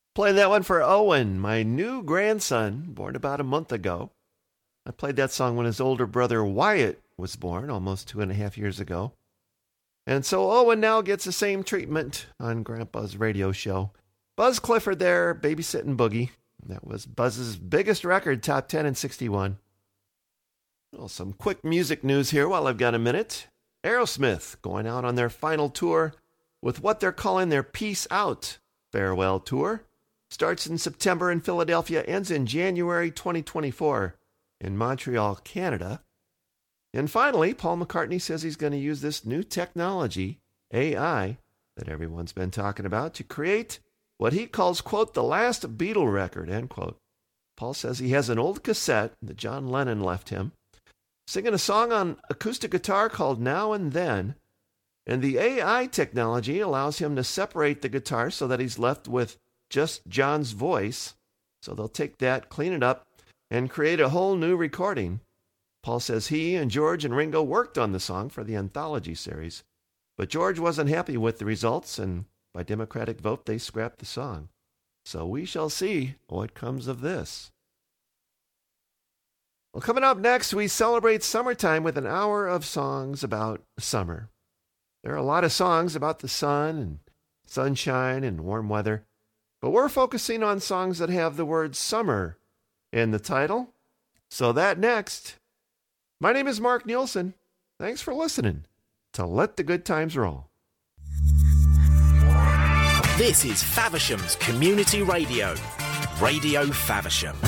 Playing that one for Owen, my new grandson, born about a month ago. I played that song when his older brother Wyatt was born, almost 2.5 years ago. And so Owen now gets the same treatment on Grandpa's radio show. Buzz Clifford there, Babysitting Boogie. That was Buzz's biggest record, top 10 in 61. Well, some quick music news here while I've got a minute. Aerosmith going out on their final tour with what they're calling their Peace Out farewell tour. Starts in September in Philadelphia, ends in January 2024 in Montreal, Canada. And finally, Paul McCartney says he's going to use this new technology, AI, that everyone's been talking about, to create what he calls, quote, the last Beatle record, end quote. Paul says he has an old cassette that John Lennon left him, singing a song on acoustic guitar called Now and Then, and the AI technology allows him to separate the guitar so that he's left with just John's voice. So they'll take that, clean it up, and create a whole new recording. Paul says he and George and Ringo worked on the song for the anthology series, but George wasn't happy with the results, and by democratic vote, they scrapped the song. So we shall see what comes of this. Well, coming up next, we celebrate summertime with an hour of songs about summer. There are a lot of songs about the sun and sunshine and warm weather, but we're focusing on songs that have the word summer in the title. So that next. My name is Mark Nielsen. Thanks for listening to Let the Good Times Roll. This is Faversham's Community Radio, Radio Faversham.